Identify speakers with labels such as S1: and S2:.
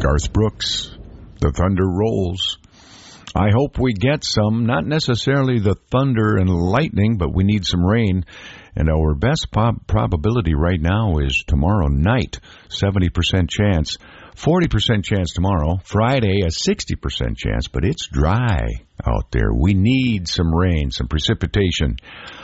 S1: Garth Brooks, The Thunder Rolls. I hope we get some, not necessarily the thunder and lightning, but we need some rain. And our best probability right now is tomorrow night, 70% chance, 40% chance tomorrow, Friday a 60% chance, but it's dry out there. We need some rain, some precipitation.